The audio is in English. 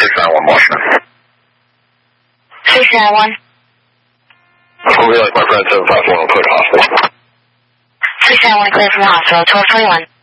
691 Washington. 691. We'll be like my friend 751 will clear the hospital. 691 clear from the hospital, 1221.